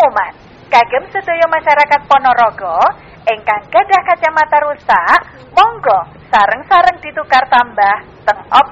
Pengumuman, kagem sedaya masyarakat Ponorogo ingkang gadah kacamata rusak, monggo sareng-sareng ditukar tambah teng